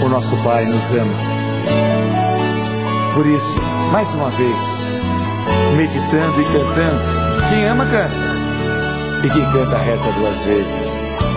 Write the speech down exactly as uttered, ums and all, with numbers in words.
o nosso Pai nos ama. Por isso, mais uma vez, meditando e cantando, quem ama canta, e quem canta reza duas vezes.